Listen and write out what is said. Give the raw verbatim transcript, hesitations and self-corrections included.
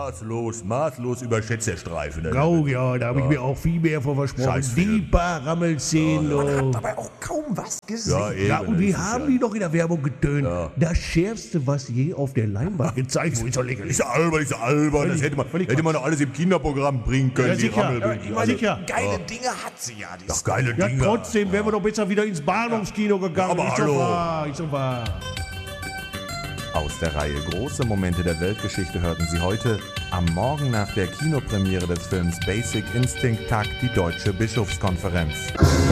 Maßlos, maßlos überschätzt der Streifen. Grau, ja, da habe ich mir auch viel mehr vor versprochen. Scheißfilm. Die paar Rammelszenen. Man oh. hat dabei auch kaum was gesehen. Ja, eben, Ja, und das wie ist haben ja- die noch in der Werbung getönt? Ja. Das Schärfste, was je auf der Leinwand gezeigt wurde. Ist doch lächerlich. Ist ja albern, ist ja albern. Das hätte man, völlig hätte man doch alles im Kinderprogramm bringen können. Ja, die sicher. Rammel- Ja, ich meine, sicher. Geile Dinge hat sie ja. Die Doch geile Ja, Dinge. trotzdem wären wir doch besser wieder ins Bahnhofskino gegangen. Aber ist hallo. doch wahr, ist doch wahr. Aus der Reihe Große Momente der Weltgeschichte hörten Sie heute: Am Morgen nach der Kinopremiere des Films Basic Instinct tagt die Deutsche Bischofskonferenz.